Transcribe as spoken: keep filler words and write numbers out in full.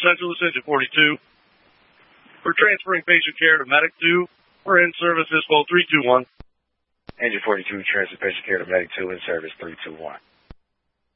Central, this is Engine forty-two. We're transferring patient care to Medic two. We're in service, this call three two one. Engine forty-two, transfer patient care to Medic two, in service three two one.